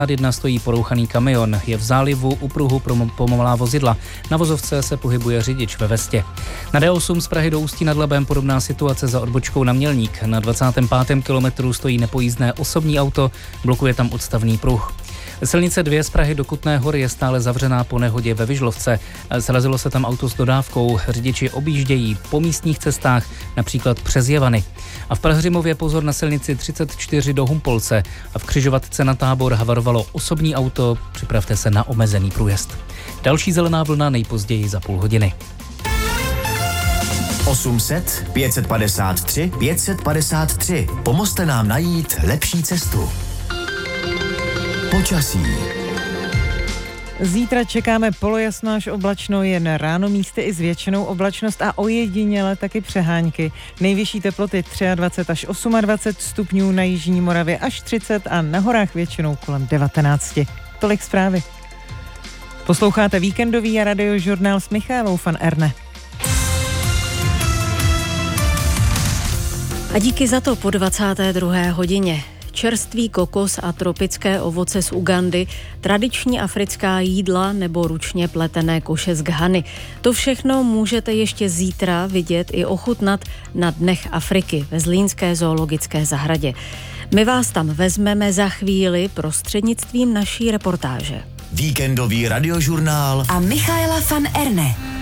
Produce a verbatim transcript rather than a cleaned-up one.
jedna stojí porouchaný kamion, je v zálivu u pruhu pro pomalá vozidla. Na vozovce se pohybuje řidič ve vestě. Na D osm z Prahy do Ústí nad Labem podobná situace za odbočkou na Mělník. Na dvacátém pátém kilometru stojí nepojízdné osobní auto, blokuje tam odstavný pruh. Silnice dvě z Prahy do Kutné Hory je stále zavřená po nehodě ve Vyžlovce. Srazilo se tam auto s dodávkou, řidiči objíždějí po místních cestách, například přes Jevany. A v Pražřimově pozor na silnici třicet čtyři do Humpolce a v křižovatce na Tábor havarovalo osobní auto, připravte se na omezený průjezd. Další zelená vlna nejpozději za půl hodiny. osm set pět set padesát tři pět set padesát tři. Pomozte nám najít lepší cestu. Počasí. Zítra čekáme polojasno až oblačno, jen ráno místy i zvětšenou oblačnost a ojediněle taky přehánky. Nejvyšší teploty dvacet tři až dvacet osm stupňů, na jižní Moravě až třicet a na horách většinou kolem devatenáct. Tolik zprávy. Posloucháte víkendový a radiožurnál s Michaelou van Erne. A díky za to po dvacáté druhé hodině. Čerstvý kokos a tropické ovoce z Ugandy, tradiční africká jídla nebo ručně pletené koše z Ghany. To všechno můžete ještě zítra vidět i ochutnat na Dnech Afriky ve Zlínské zoologické zahradě. My vás tam vezmeme za chvíli prostřednictvím naší reportáže. Víkendový radiožurnál a Michaela van Erne.